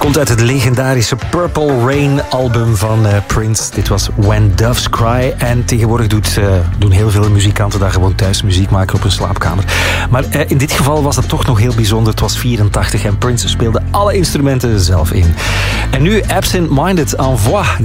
Komt uit het legendarische Purple Rain album van Prince. Dit was When Doves Cry. En tegenwoordig doen heel veel muzikanten daar gewoon thuis muziek maken op hun slaapkamer. Maar in dit geval was het toch nog heel bijzonder. Het was 84 en Prince speelde alle instrumenten zelf in. En nu Absent Minded, Envoi.